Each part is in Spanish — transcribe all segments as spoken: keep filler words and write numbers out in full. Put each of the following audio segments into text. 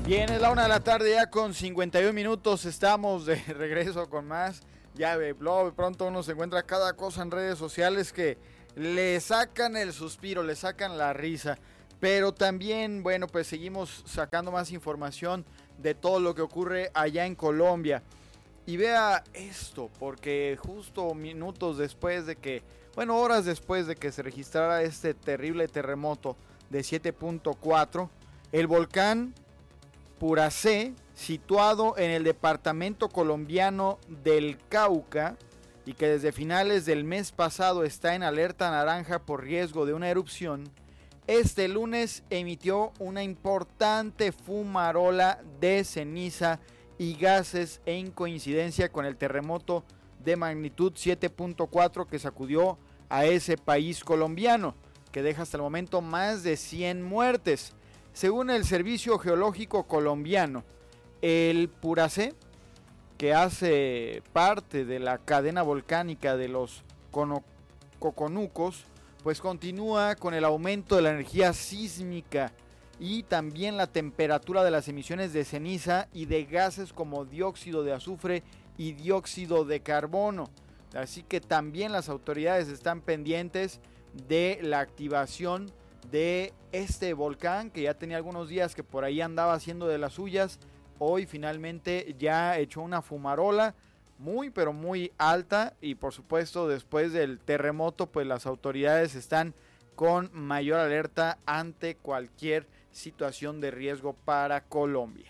Bien, es la una de la tarde ya con cincuenta y un minutos, estamos de regreso con más. Ya de pronto uno se encuentra cada cosa en redes sociales que le sacan el suspiro, le sacan la risa. Pero también, bueno, pues seguimos sacando más información de todo lo que ocurre allá en Colombia. Y vea esto, porque justo minutos después de que, bueno, horas después de que se registrara este terrible terremoto de siete punto cuatro, el volcán Puracé, situado en el departamento colombiano del Cauca y que desde finales del mes pasado está en alerta naranja por riesgo de una erupción, este lunes emitió una importante fumarola de ceniza y gases en coincidencia con el terremoto de magnitud siete punto cuatro que sacudió a ese país colombiano, que deja hasta el momento más de cien muertes. Según el Servicio Geológico Colombiano, el Puracé, que hace parte de la cadena volcánica de los Coconucos, pues continúa con el aumento de la energía sísmica y también la temperatura de las emisiones de ceniza y de gases como dióxido de azufre y dióxido de carbono. Así que también las autoridades están pendientes de la activación de este volcán que ya tenía algunos días que por ahí andaba haciendo de las suyas. Hoy finalmente ya echó una fumarola muy pero muy alta y por supuesto después del terremoto pues las autoridades están con mayor alerta ante cualquier situación de riesgo para Colombia.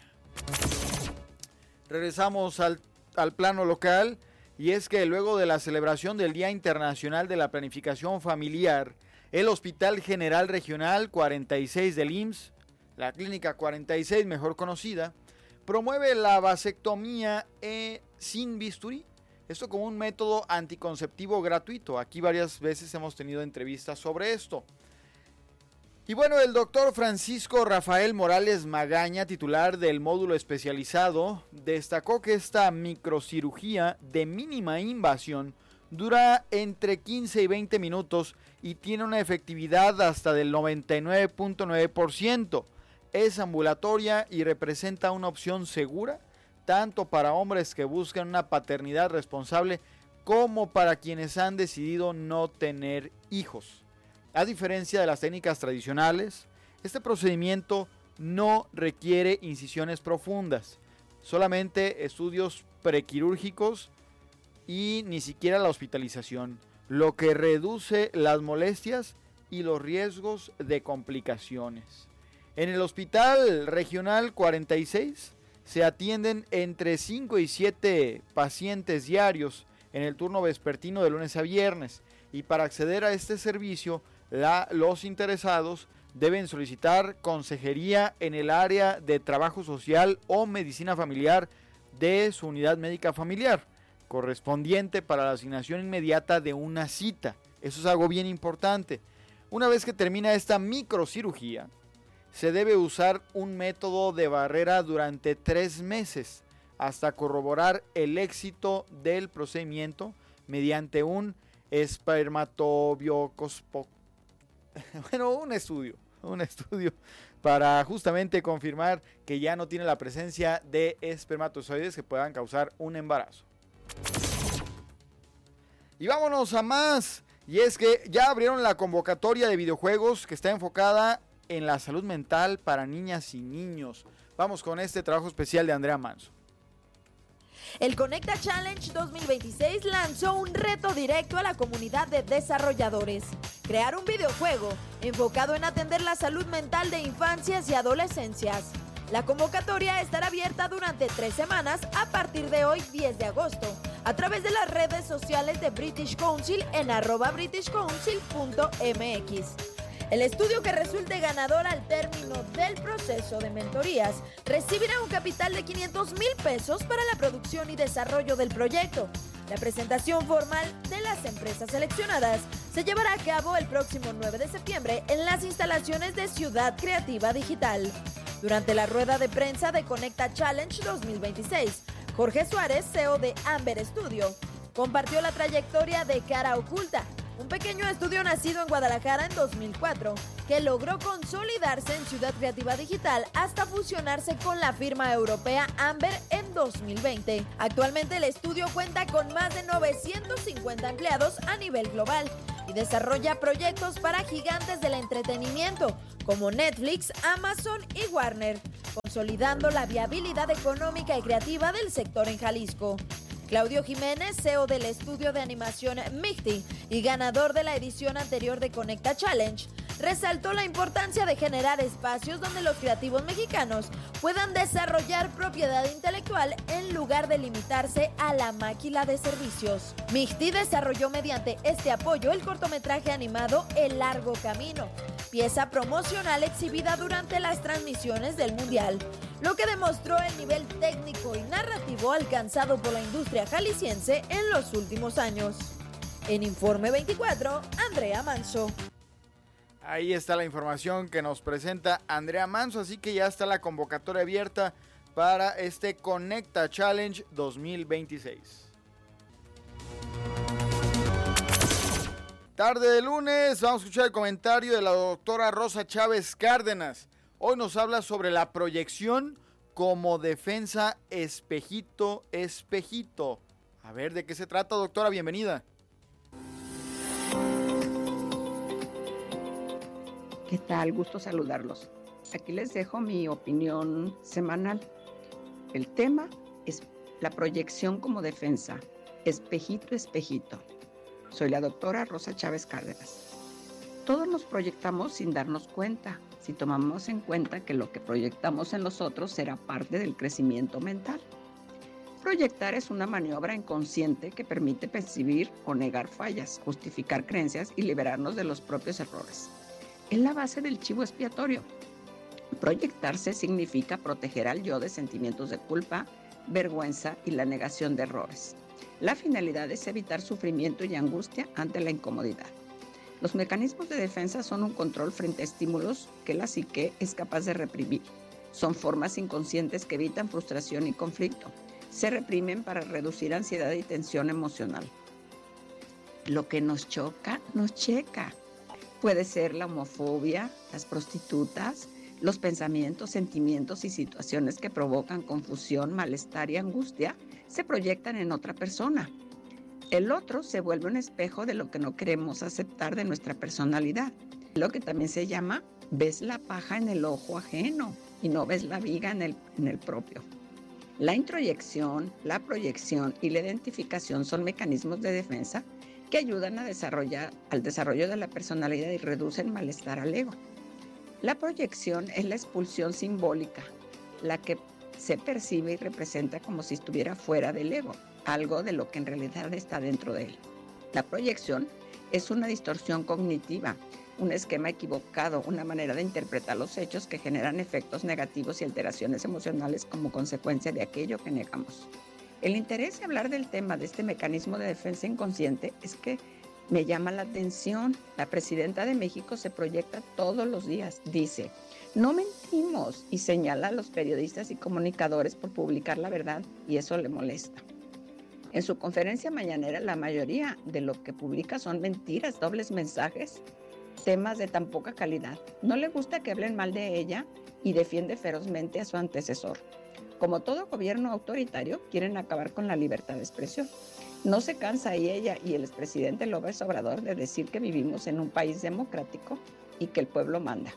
Regresamos al, al plano local y es que luego de la celebración del Día Internacional de la Planificación Familiar, el Hospital General Regional cuarenta y seis del I M S S, la Clínica cuarenta y seis mejor conocida, promueve la vasectomía eh, sin bisturí. Esto como un método anticonceptivo gratuito. Aquí varias veces hemos tenido entrevistas sobre esto. Y bueno, el doctor Francisco Rafael Morales Magaña, titular del módulo especializado, destacó que esta microcirugía de mínima invasión dura entre quince y veinte minutos y tiene una efectividad hasta del noventa y nueve punto nueve por ciento. Es ambulatoria y representa una opción segura tanto para hombres que buscan una paternidad responsable como para quienes han decidido no tener hijos. A diferencia de las técnicas tradicionales, este procedimiento no requiere incisiones profundas, solamente estudios prequirúrgicos y ni siquiera la hospitalización, lo que reduce las molestias y los riesgos de complicaciones. En el Hospital Regional cuarenta y seis se atienden entre cinco y siete pacientes diarios en el turno vespertino de lunes a viernes y para acceder a este servicio la, los interesados deben solicitar consejería en el área de trabajo social o medicina familiar de su unidad médica familiar, correspondiente para la asignación inmediata de una cita. Eso es algo bien importante. Una vez que termina esta microcirugía, se debe usar un método de barrera durante tres meses hasta corroborar el éxito del procedimiento mediante un espermatobiocospo... bueno, un estudio, un estudio para justamente confirmar que ya no tiene la presencia de espermatozoides que puedan causar un embarazo. Y vámonos a más, y es que ya abrieron la convocatoria de videojuegos que está enfocada en la salud mental para niñas y niños. Vamos con este trabajo especial de Andrea Manso. El Conecta Challenge dos mil veintiséis lanzó un reto directo a la comunidad de desarrolladores: crear un videojuego enfocado en atender la salud mental de infancias y adolescencias. La convocatoria estará abierta durante tres semanas a partir de hoy, diez de agosto, a través de las redes sociales de British Council en arroba british council punto m x. El estudio que resulte ganador al término del proceso de mentorías recibirá un capital de quinientos mil pesos para la producción y desarrollo del proyecto. La presentación formal de las empresas seleccionadas se llevará a cabo el próximo nueve de septiembre en las instalaciones de Ciudad Creativa Digital. Durante la rueda de prensa de Conecta Challenge dos mil veintiséis, Jorge Suárez, C E O de Amber Studio, compartió la trayectoria de Cara Oculta, un pequeño estudio nacido en Guadalajara en dos mil cuatro, que logró consolidarse en Ciudad Creativa Digital hasta fusionarse con la firma europea Amber en dos mil veinte. Actualmente el estudio cuenta con más de novecientos cincuenta empleados a nivel global y desarrolla proyectos para gigantes del entretenimiento como Netflix, Amazon y Warner, consolidando la viabilidad económica y creativa del sector en Jalisco. Claudio Jiménez, C E O del estudio de animación Mixti y ganador de la edición anterior de Conecta Challenge, resaltó la importancia de generar espacios donde los creativos mexicanos puedan desarrollar propiedad intelectual en lugar de limitarse a la máquina de servicios. Mixti desarrolló mediante este apoyo el cortometraje animado El Largo Camino, pieza promocional exhibida durante las transmisiones del Mundial, lo que demostró el nivel técnico y narrativo alcanzado por la industria jalisciense en los últimos años. En Informe veinticuatro, Andrea Manso. Ahí está la información que nos presenta Andrea Manso, así que ya está la convocatoria abierta para este Conecta Challenge dos mil veintiséis. Tarde de lunes, vamos a escuchar el comentario de la doctora Rosa Chávez Cárdenas. Hoy nos habla sobre la proyección como defensa espejito, espejito. A ver, ¿de qué se trata, doctora? Bienvenida. ¿Qué tal? Gusto saludarlos. Aquí les dejo mi opinión semanal. El tema es la proyección como defensa. Espejito, espejito. Soy la doctora Rosa Chávez Cárdenas. Todos nos proyectamos sin darnos cuenta, si tomamos en cuenta que lo que proyectamos en los otros será parte del crecimiento mental. Proyectar es una maniobra inconsciente que permite percibir o negar fallas, justificar creencias y liberarnos de los propios errores. Es la base del chivo expiatorio. Proyectarse significa proteger al yo de sentimientos de culpa, vergüenza y la negación de errores. La finalidad es evitar sufrimiento y angustia ante la incomodidad. Los mecanismos de defensa son un control frente a estímulos que la psique es capaz de reprimir. Son formas inconscientes que evitan frustración y conflicto. Se reprimen para reducir ansiedad y tensión emocional. Lo que nos choca, nos checa. Puede ser la homofobia, las prostitutas, los pensamientos, sentimientos y situaciones que provocan confusión, malestar y angustia se proyectan en otra persona. El otro se vuelve un espejo de lo que no queremos aceptar de nuestra personalidad. Lo que también se llama, ves la paja en el ojo ajeno y no ves la viga en el, en el propio. La introyección, la proyección y la identificación son mecanismos de defensa que ayudan a desarrollar, al desarrollo de la personalidad y reducen malestar al ego. La proyección es la expulsión simbólica, la que se percibe y representa como si estuviera fuera del ego, algo de lo que en realidad está dentro de él. La proyección es una distorsión cognitiva, un esquema equivocado, una manera de interpretar los hechos que generan efectos negativos y alteraciones emocionales como consecuencia de aquello que negamos. El interés de hablar del tema de este mecanismo de defensa inconsciente es que me llama la atención. La presidenta de México se proyecta todos los días. Dice, no mentimos, y señala a los periodistas y comunicadores por publicar la verdad, y eso le molesta. En su conferencia mañanera, la mayoría de lo que publica son mentiras, dobles mensajes, temas de tan poca calidad. No le gusta que hablen mal de ella y defiende ferozmente a su antecesor. Como todo gobierno autoritario, quieren acabar con la libertad de expresión. No se cansa y ella y el expresidente López Obrador de decir que vivimos en un país democrático y que el pueblo manda.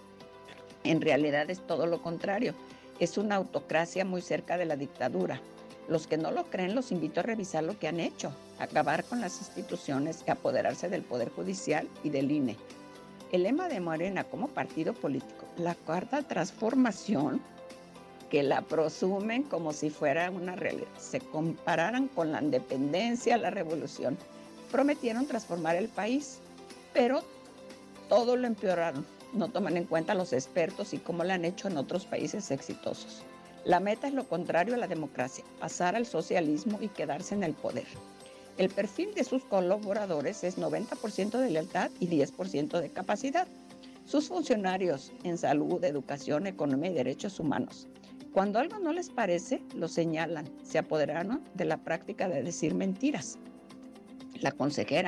En realidad es todo lo contrario. Es una autocracia muy cerca de la dictadura. Los que no lo creen los invito a revisar lo que han hecho, acabar con las instituciones y apoderarse del Poder Judicial y del I N E. El lema de Morena como partido político, la cuarta transformación, que la presumen como si fuera una realidad, se compararan con la independencia, la revolución. Prometieron transformar el país, pero todo lo empeoraron. No toman en cuenta a los expertos y cómo lo han hecho en otros países exitosos. La meta es lo contrario a la democracia, pasar al socialismo y quedarse en el poder. El perfil de sus colaboradores es noventa por ciento de lealtad y diez por ciento de capacidad. Sus funcionarios en salud, educación, economía y derechos humanos. Cuando algo no les parece, lo señalan. Se apoderaron de la práctica de decir mentiras. La consejera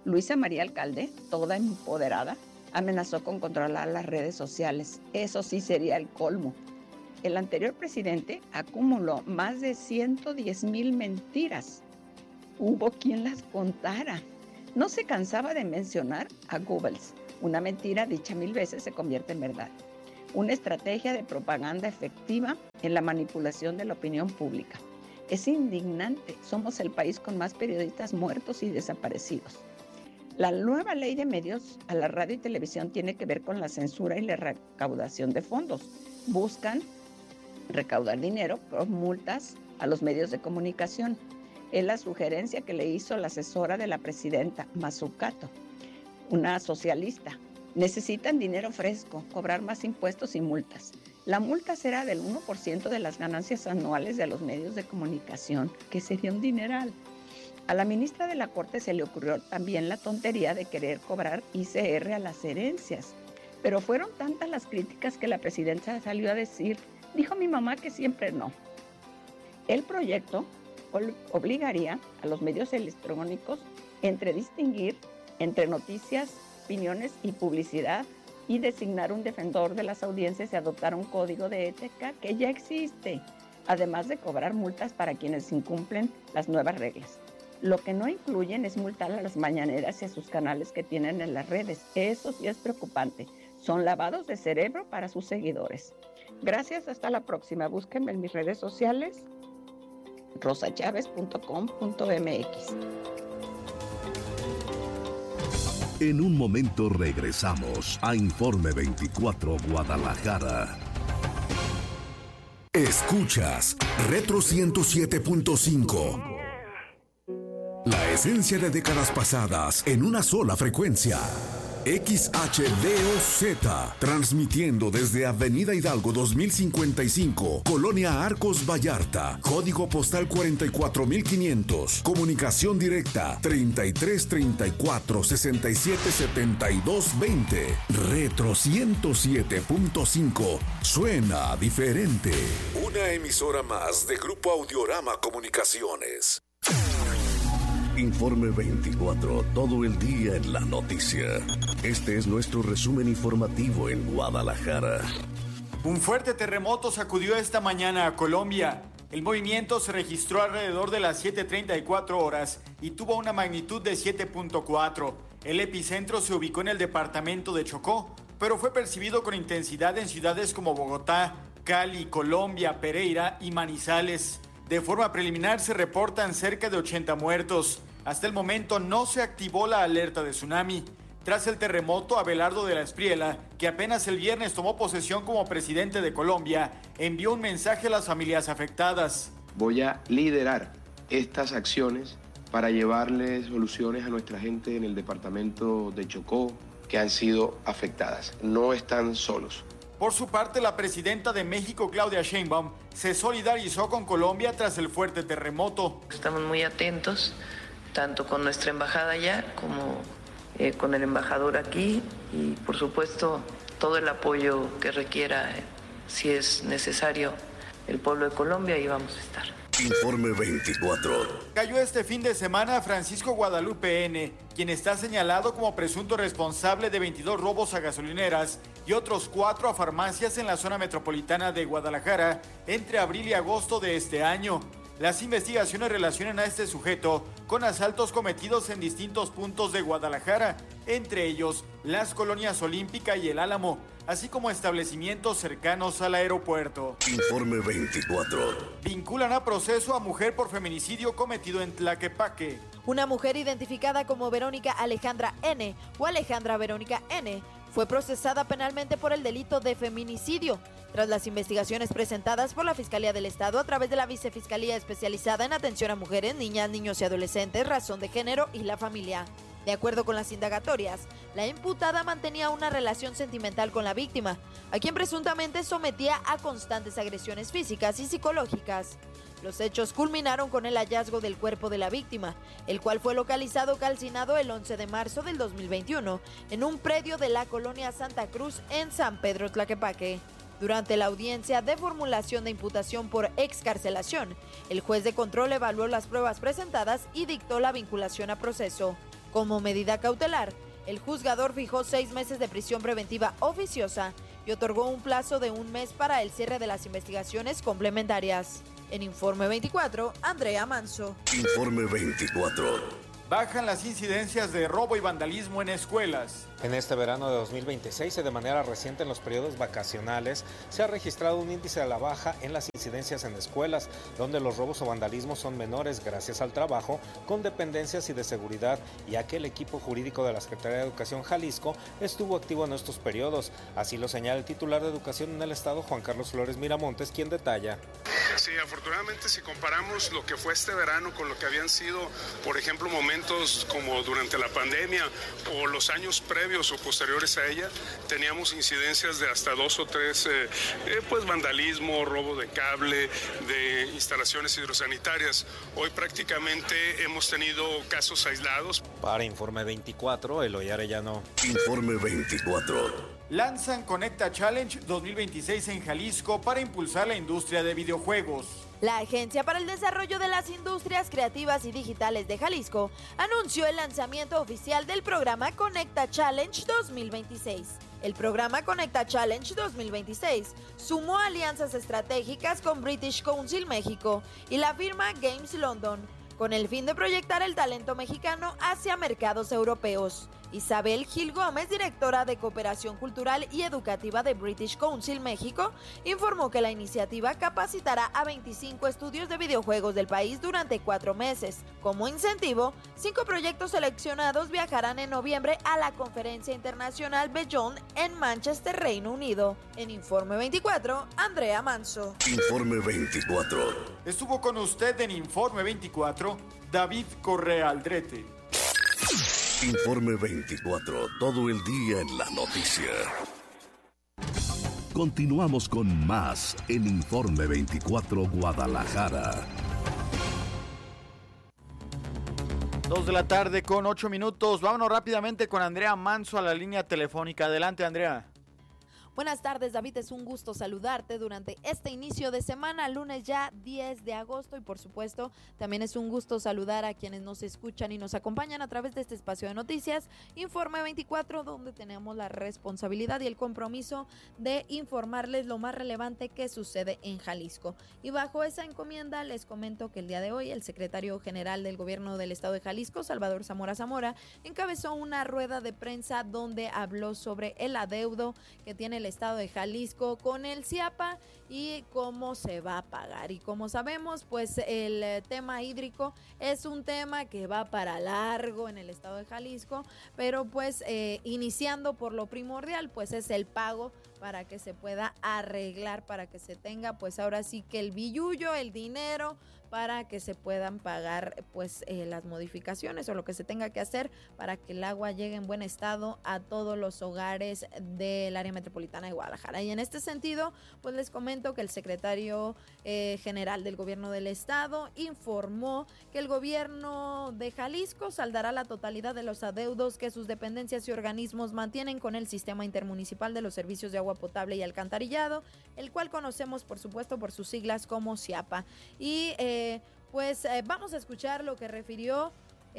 Luisa María Alcalde, toda empoderada, amenazó con controlar las redes sociales. Eso sí sería el colmo. El anterior presidente acumuló más de ciento diez mil mentiras. Hubo quien las contara. No se cansaba de mencionar a Goebbels. Una mentira dicha mil veces se convierte en verdad. Una estrategia de propaganda efectiva en la manipulación de la opinión pública. Es indignante. Somos el país con más periodistas muertos y desaparecidos. La nueva ley de medios a la radio y televisión tiene que ver con la censura y la recaudación de fondos. Buscan recaudar dinero por multas a los medios de comunicación. Es la sugerencia que le hizo la asesora de la presidenta, Mazzucato, una socialista. Necesitan dinero fresco, cobrar más impuestos y multas. La multa será del uno por ciento de las ganancias anuales de los medios de comunicación, que sería un dineral. A la ministra de la Corte se le ocurrió también la tontería de querer cobrar I C R a las herencias. Pero fueron tantas las críticas que la presidenta salió a decir, dijo mi mamá que siempre no. El proyecto obligaría a los medios electrónicos entre distinguir entre noticias, opiniones y publicidad y designar un defensor de las audiencias y adoptar un código de ética que ya existe, además de cobrar multas para quienes incumplen las nuevas reglas. Lo que no incluyen es multar a las mañaneras y a sus canales que tienen en las redes. Eso sí es preocupante. Son lavados de cerebro para sus seguidores. Gracias, hasta la próxima. Búsquenme en mis redes sociales, rosa chávez punto com punto m x. En un momento regresamos a Informe veinticuatro Guadalajara. Escuchas Retro ciento siete punto cinco. La esencia de décadas pasadas en una sola frecuencia. X H D O Z, transmitiendo desde Avenida Hidalgo dos mil cincuenta y cinco, Colonia Arcos Vallarta, código postal cuarenta y cuatro mil quinientos, comunicación directa treinta y tres treinta y cuatro sesenta y siete setenta y dos veinte. Retro ciento siete punto cinco, suena diferente. Una emisora más de Grupo Audiorama Comunicaciones. Informe veinticuatro, todo el día en la noticia. Este es nuestro resumen informativo en Guadalajara. Un fuerte terremoto sacudió esta mañana a Colombia. El movimiento se registró alrededor de las siete treinta y cuatro horas y tuvo una magnitud de siete punto cuatro. El epicentro se ubicó en el departamento de Chocó, pero fue percibido con intensidad en ciudades como Bogotá, Cali, Colombia, Pereira y Manizales. De forma preliminar se reportan cerca de ochenta muertos. Hasta el momento no se activó la alerta de tsunami. Tras el terremoto, Abelardo de la Espriella, que apenas el viernes tomó posesión como presidente de Colombia, envió un mensaje a las familias afectadas. Voy a liderar estas acciones para llevarle soluciones a nuestra gente en el departamento de Chocó que han sido afectadas. No están solos. Por su parte, la presidenta de México, Claudia Sheinbaum, se solidarizó con Colombia tras el fuerte terremoto. Estamos muy atentos, tanto con nuestra embajada allá como eh, con el embajador aquí y, por supuesto, todo el apoyo que requiera, eh, si es necesario, el pueblo de Colombia, y vamos a estar. Informe veinticuatro. Cayó este fin de semana Francisco Guadalupe N., quien está señalado como presunto responsable de veintidós robos a gasolineras y otros cuatro a farmacias en la zona metropolitana de Guadalajara entre abril y agosto de este año. Las investigaciones relacionan a este sujeto con asaltos cometidos en distintos puntos de Guadalajara, entre ellos las colonias Olímpica y El Álamo, así como establecimientos cercanos al aeropuerto. Informe veinticuatro. Vinculan a proceso a mujer por feminicidio cometido en Tlaquepaque. Una mujer identificada como Verónica Alejandra N. o Alejandra Verónica N. fue procesada penalmente por el delito de feminicidio, tras las investigaciones presentadas por la Fiscalía del Estado a través de la Vicefiscalía Especializada en Atención a Mujeres, Niñas, Niños y Adolescentes, Razón de Género y la Familia. De acuerdo con las indagatorias, la imputada mantenía una relación sentimental con la víctima, a quien presuntamente sometía a constantes agresiones físicas y psicológicas. Los hechos culminaron con el hallazgo del cuerpo de la víctima, el cual fue localizado calcinado el once de marzo del dos mil veintiuno en un predio de la colonia Santa Cruz en San Pedro Tlaquepaque. Durante la audiencia de formulación de imputación por excarcelación, el juez de control evaluó las pruebas presentadas y dictó la vinculación a proceso. Como medida cautelar, el juzgador fijó seis meses de prisión preventiva oficiosa y otorgó un plazo de un mes para el cierre de las investigaciones complementarias. En Informe veinticuatro, Andrea Manso. Informe veinticuatro. Bajan las incidencias de robo y vandalismo en escuelas. En este verano de dos mil veintiséis y de manera reciente en los periodos vacacionales, se ha registrado un índice a la baja en las incidencias en escuelas, donde los robos o vandalismos son menores gracias al trabajo con dependencias y de seguridad, ya que el equipo jurídico de la Secretaría de Educación Jalisco estuvo activo en estos periodos. Así lo señala el titular de Educación en el Estado, Juan Carlos Flores Miramontes, quien detalla. Sí, afortunadamente si comparamos lo que fue este verano con lo que habían sido, por ejemplo, momentos como durante la pandemia o los años previos o posteriores a ella, teníamos incidencias de hasta dos o tres, eh, eh, pues vandalismo, robo de cable, de instalaciones hidrosanitarias. Hoy prácticamente hemos tenido casos aislados. Para Informe veinticuatro, Eloy Arellano. Informe veinticuatro. Lanzan Conecta Challenge dos mil veintiséis en Jalisco para impulsar la industria de videojuegos. La Agencia para el Desarrollo de las Industrias Creativas y Digitales de Jalisco anunció el lanzamiento oficial del programa Conecta Challenge dos mil veintiséis. El programa Conecta Challenge dos mil veintiséis sumó alianzas estratégicas con British Council México y la firma Games London, con el fin de proyectar el talento mexicano hacia mercados europeos. Isabel Gil Gómez, directora de Cooperación Cultural y Educativa de British Council México, informó que la iniciativa capacitará a veinticinco estudios de videojuegos del país durante cuatro meses. Como incentivo, cinco proyectos seleccionados viajarán en noviembre a la Conferencia Internacional Beyond en Manchester, Reino Unido. En Informe veinticuatro, Andrea Manso. Informe veinticuatro. Estuvo con usted en Informe veinticuatro, David Correa Aldrete. Informe veinticuatro, todo el día en la noticia. Continuamos con más en Informe veinticuatro Guadalajara. Dos de la tarde con ocho minutos. Vámonos rápidamente con Andrea Manso a la línea telefónica. Adelante, Andrea. Buenas tardes, David, es un gusto saludarte durante este inicio de semana, lunes ya diez de agosto, y por supuesto también es un gusto saludar a quienes nos escuchan y nos acompañan a través de este espacio de noticias, Informe veinticuatro, donde tenemos la responsabilidad y el compromiso de informarles lo más relevante que sucede en Jalisco. Y bajo esa encomienda les comento que el día de hoy el secretario general del gobierno del estado de Jalisco, Salvador Zamora Zamora, encabezó una rueda de prensa donde habló sobre el adeudo que tiene el estado de Jalisco con el CIAPA y cómo se va a pagar. Y como sabemos, pues el tema hídrico es un tema que va para largo en el estado de Jalisco, pero pues eh, iniciando por lo primordial, pues es el pago para que se pueda arreglar, para que se tenga pues ahora sí que el billullo, el dinero, para que se puedan pagar pues eh, las modificaciones o lo que se tenga que hacer para que el agua llegue en buen estado a todos los hogares del área metropolitana de Guadalajara. Y en este sentido, pues les comento que el secretario eh, general del gobierno del estado informó que el gobierno de Jalisco saldará la totalidad de los adeudos que sus dependencias y organismos mantienen con el Sistema Intermunicipal de los Servicios de Agua Potable y Alcantarillado, el cual conocemos por supuesto por sus siglas como CIAPA. Y eh, pues eh, vamos a escuchar lo que refirió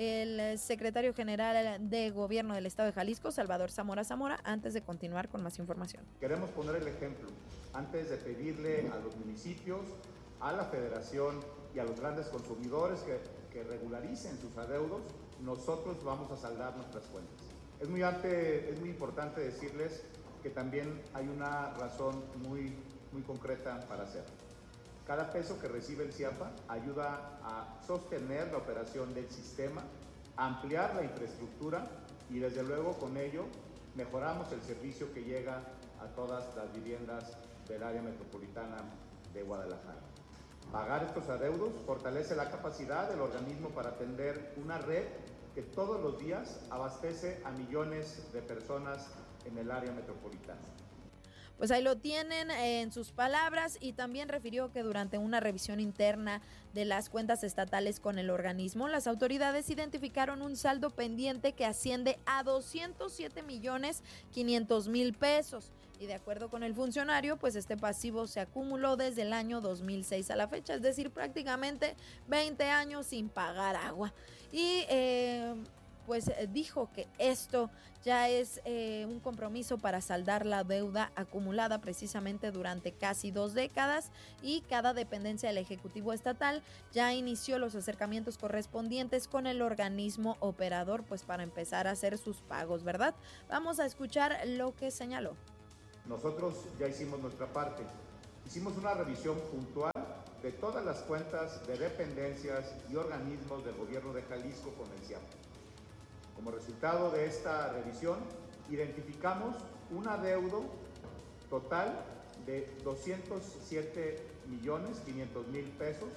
el secretario general de gobierno del estado de Jalisco, Salvador Zamora Zamora, antes de continuar con más información. Queremos poner el ejemplo, antes de pedirle a los municipios, a la federación y a los grandes consumidores que, que regularicen sus adeudos, nosotros vamos a saldar nuestras cuentas. Es muy, ante, es muy importante decirles que también hay una razón muy, muy concreta para hacerlo. Cada peso que recibe el CIAPA ayuda a sostener la operación del sistema, a ampliar la infraestructura y desde luego con ello mejoramos el servicio que llega a todas las viviendas del área metropolitana de Guadalajara. Pagar estos adeudos fortalece la capacidad del organismo para atender una red que todos los días abastece a millones de personas en el área metropolitana. Pues ahí lo tienen en sus palabras, y también refirió que durante una revisión interna de las cuentas estatales con el organismo, las autoridades identificaron un saldo pendiente que asciende a doscientos siete millones quinientos mil pesos. Y de acuerdo con el funcionario, pues este pasivo se acumuló desde el año dos mil seis a la fecha, es decir, prácticamente veinte años sin pagar agua. Y eh, pues dijo que esto ya es eh, un compromiso para saldar la deuda acumulada precisamente durante casi dos décadas, y cada dependencia del Ejecutivo Estatal ya inició los acercamientos correspondientes con el organismo operador pues para empezar a hacer sus pagos, ¿verdad? Vamos a escuchar lo que señaló. Nosotros ya hicimos nuestra parte. Hicimos una revisión puntual de todas las cuentas de dependencias y organismos del gobierno de Jalisco con el CIAPA. Como resultado de esta revisión, identificamos un adeudo total de doscientos siete millones quinientos mil pesos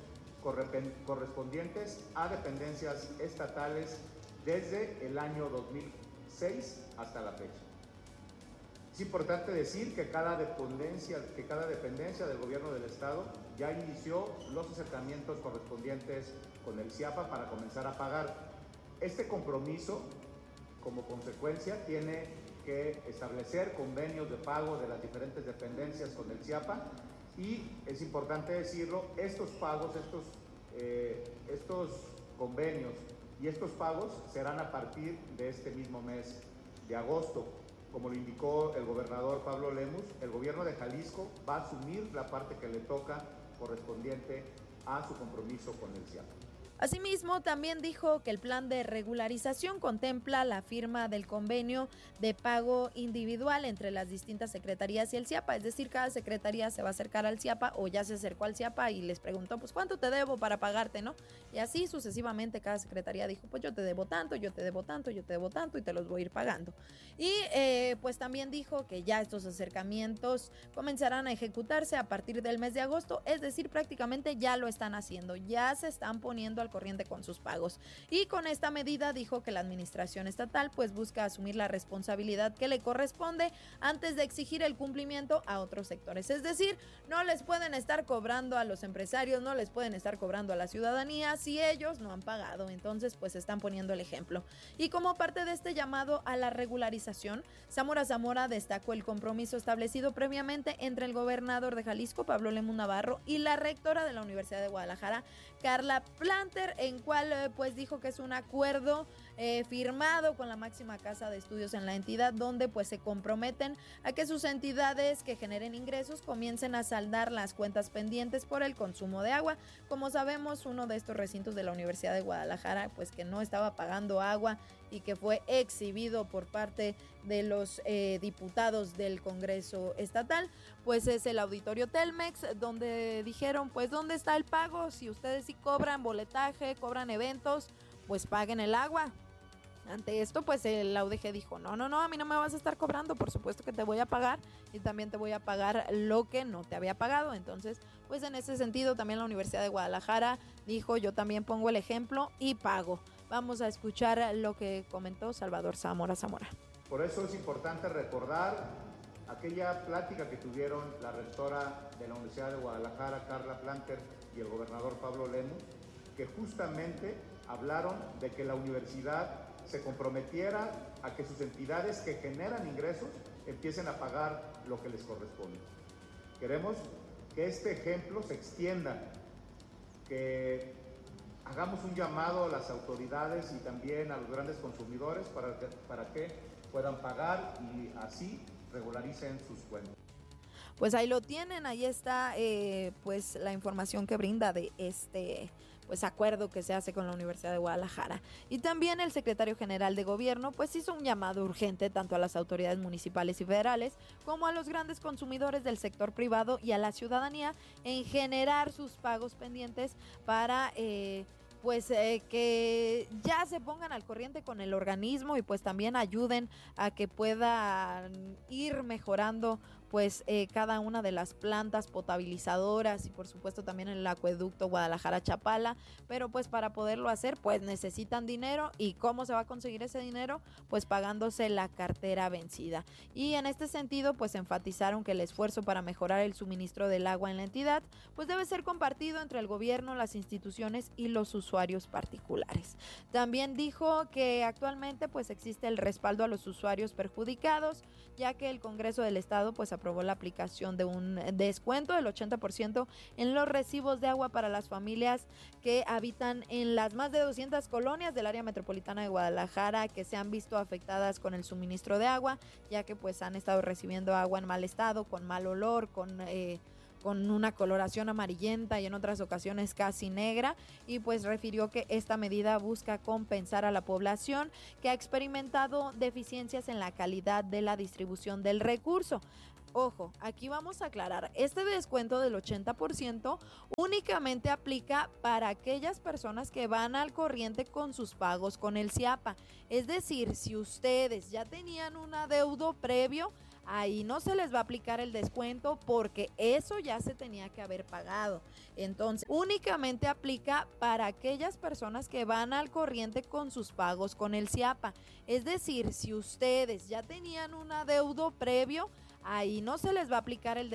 correspondientes a dependencias estatales desde el año dos mil seis hasta la fecha. Es importante decir que cada dependencia, que cada dependencia del gobierno del estado ya inició los acercamientos correspondientes con el CIAPA para comenzar a pagar. Este compromiso, como consecuencia, tiene que establecer convenios de pago de las diferentes dependencias con el CIAPA, y es importante decirlo, estos pagos, estos, eh, estos convenios y estos pagos serán a partir de este mismo mes de agosto. Como lo indicó el gobernador Pablo Lemus, el gobierno de Jalisco va a asumir la parte que le toca correspondiente a su compromiso con el CIAPA. Asimismo, también dijo que el plan de regularización contempla la firma del convenio de pago individual entre las distintas secretarías y el CIAPA, es decir, cada secretaría se va a acercar al CIAPA o ya se acercó al CIAPA y les preguntó, pues, ¿cuánto te debo para pagarte, no? Y así sucesivamente cada secretaría dijo, pues yo te debo tanto, yo te debo tanto, yo te debo tanto y te los voy a ir pagando. Y eh, pues también dijo que ya estos acercamientos comenzarán a ejecutarse a partir del mes de agosto, es decir, prácticamente ya lo están haciendo, ya se están poniendo al corriente con sus pagos. Y con esta medida dijo que la administración estatal pues busca asumir la responsabilidad que le corresponde antes de exigir el cumplimiento a otros sectores. Es decir, no les pueden estar cobrando a los empresarios, no les pueden estar cobrando a la ciudadanía si ellos no han pagado. Entonces pues están poniendo el ejemplo. Y como parte de este llamado a la regularización, Zamora Zamora destacó el compromiso establecido previamente entre el gobernador de Jalisco, Pablo Lemus Navarro, y la rectora de la Universidad de Guadalajara, Carla Planter, en cual eh, pues dijo que es un acuerdo eh, firmado con la máxima casa de estudios en la entidad, donde pues se comprometen a que sus entidades que generen ingresos comiencen a saldar las cuentas pendientes por el consumo de agua. Como sabemos, uno de estos recintos de la Universidad de Guadalajara pues que no estaba pagando agua y que fue exhibido por parte de los eh, diputados del Congreso Estatal, pues es el Auditorio Telmex, donde dijeron, pues ¿dónde está el pago? Si ustedes sí cobran boletaje, cobran eventos, pues paguen el agua. Ante esto, pues el A U D G dijo, no, no, no, a mí no me vas a estar cobrando, por supuesto que te voy a pagar y también te voy a pagar lo que no te había pagado. Entonces, pues en ese sentido también la Universidad de Guadalajara dijo, yo también pongo el ejemplo y pago. Vamos a escuchar lo que comentó Salvador Zamora Zamora. Por eso es importante recordar aquella plática que tuvieron la rectora de la Universidad de Guadalajara, Carla Planter, y el gobernador Pablo Lemus, que justamente hablaron de que la universidad se comprometiera a que sus entidades que generan ingresos empiecen a pagar lo que les corresponde. Queremos que este ejemplo se extienda, que hagamos un llamado a las autoridades y también a los grandes consumidores para que, para que puedan pagar y así regularicen sus cuentas. Pues ahí lo tienen, ahí está eh, pues la información que brinda de este pues acuerdo que se hace con la Universidad de Guadalajara. Y también el secretario general de gobierno pues hizo un llamado urgente tanto a las autoridades municipales y federales como a los grandes consumidores del sector privado y a la ciudadanía en generar sus pagos pendientes para eh, pues eh, que ya se pongan al corriente con el organismo y pues también ayuden a que puedan ir mejorando pues eh, cada una de las plantas potabilizadoras y por supuesto también el acueducto Guadalajara-Chapala, pero pues para poderlo hacer pues necesitan dinero. ¿Y cómo se va a conseguir ese dinero? Pues pagándose la cartera vencida. Y en este sentido pues enfatizaron que el esfuerzo para mejorar el suministro del agua en la entidad pues debe ser compartido entre el gobierno, las instituciones y los usuarios particulares. También dijo que actualmente pues existe el respaldo a los usuarios perjudicados, ya que el Congreso del Estado pues aprobó la aplicación de un descuento del ochenta por ciento en los recibos de agua para las familias que habitan en las más de doscientas colonias del área metropolitana de Guadalajara que se han visto afectadas con el suministro de agua, ya que pues han estado recibiendo agua en mal estado, con mal olor, con... Eh, con una coloración amarillenta y en otras ocasiones casi negra, y pues refirió que esta medida busca compensar a la población que ha experimentado deficiencias en la calidad de la distribución del recurso. Ojo, aquí vamos a aclarar, este descuento del ochenta por ciento únicamente aplica para aquellas personas que van al corriente con sus pagos con el CIAPA. Es decir, si ustedes ya tenían un adeudo previo, ahí no se les va a aplicar el descuento porque eso ya se tenía que haber pagado. Entonces, únicamente aplica para aquellas personas que van al corriente con sus pagos con el CIAPA. Es decir, si ustedes ya tenían un adeudo previo, ahí no se les va a aplicar el descuento.